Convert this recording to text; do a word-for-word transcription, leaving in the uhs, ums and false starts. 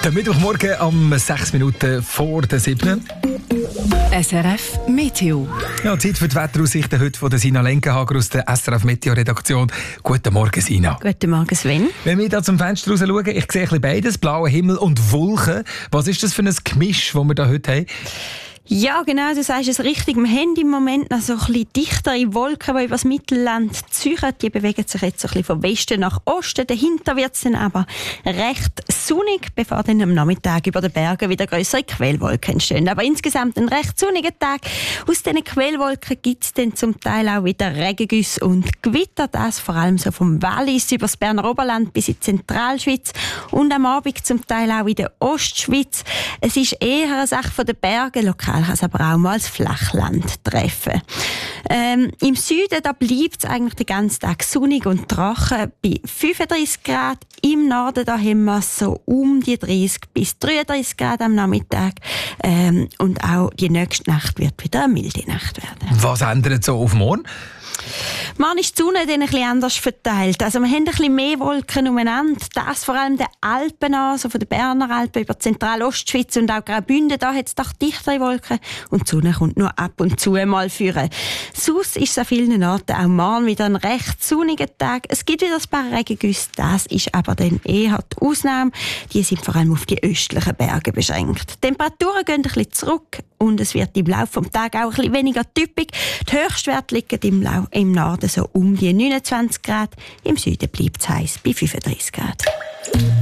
Der Mittwochmorgen um sechs Minuten vor der sieben. S R F Meteo. Ja, Zeit für die Wetteraussichten heute von der Sina Lenkenhager aus der S R F Meteo-Redaktion. Guten Morgen, Sina. Guten Morgen, Sven. Wenn wir hier zum Fenster raus schauen, ich sehe ein bisschen beides, blauer Himmel und Wolken. Was ist das für ein Gemisch, das wir hier heute haben? Ja, genau, du sagst es richtig. Wir haben im Moment noch so ein bisschen dichtere Wolken, die über das Mittelland ziehen. Die bewegen sich jetzt so ein bisschen von Westen nach Osten. Dahinter wird es dann aber recht sonnig, bevor dann am Nachmittag über den Bergen wieder grössere Quellwolken entstehen. Aber insgesamt ein recht sonniger Tag. Aus diesen Quellwolken gibt es dann zum Teil auch wieder Regengüsse und Gewitter. Das vor allem so vom Wallis über das Berner Oberland bis in die Zentralschweiz und am Abend zum Teil auch in der Ostschweiz. Es ist eher eine Sache von den Bergen. Lokal kann es aber auch mal das Flachland treffen. Ähm, Im Süden da bleibt es eigentlich den ganzen Tag sonnig und trocken bei fünfunddreissig Grad. Im Norden da haben wir so um die dreißig bis dreiunddreissig Grad am Nachmittag. Ähm, und auch die nächste Nacht wird wieder eine milde Nacht werden. Was ändert so auf morgen? Morgen ist die Sonne dann ein bisschen anders verteilt. Also wir haben ein bisschen mehr Wolken umeinander. Das vor allem der Alpen an, so von den Berner Alpen über die Zentralostschweiz und auch Graubünden. Da hat es doch dichtere Wolken. Und die Sonne kommt nur ab und zu mal führen. Sonst ist es an vielen Orten auch morgen wieder ein recht sonniger Tag. Es gibt wieder ein paar Regengüsse. Das ist aber dann eher die Ausnahme. Die sind vor allem auf die östlichen Berge beschränkt. Die Temperaturen gehen ein bisschen zurück. Und es wird im Laufe des Tages auch ein bisschen weniger typisch. Die Höchstwerte liegen im, Lau- im Norden so um die neunundzwanzig Grad. Im Süden bleibt es heiß bei fünfunddreissig Grad.